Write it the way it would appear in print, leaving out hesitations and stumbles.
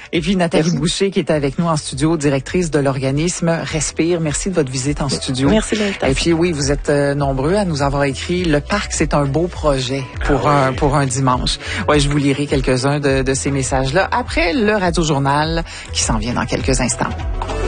Et puis Nathalie Boucher qui est avec nous en studio, directrice de l'organisme Respire. Merci de votre visite en studio. Merci de l'invitation. Et puis oui, vous êtes nombreux à nous avoir écrit. Le parc, c'est un beau projet pour un dimanche. Ouais, je vous lirai quelques-uns de ces messages-là après le Radio-Journal qui s'en vient dans quelques instants.